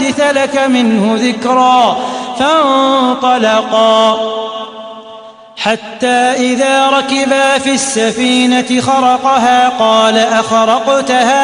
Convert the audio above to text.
نحدث لك منه ذكرا. فانطلقا حتى إذا ركبا في السفينة خرقها قال أخرقتها